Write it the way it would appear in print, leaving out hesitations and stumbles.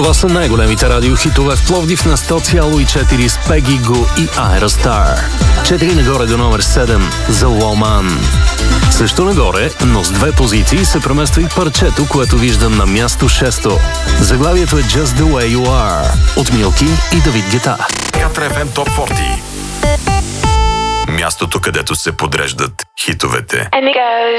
Това са най-големите радиохитове в Пловдив на 100,4 с Пеги Гу и Aerostar. 4 нагоре до номер 7 за Ломан. Също нагоре, но с 2 позиции се премества и парчето, което виждам на място 6. Заглавието е Just the Way You Are от Милки и Давид Гета. Катра FM Top 40. Мястото, където се подреждат хитовете. And it goes.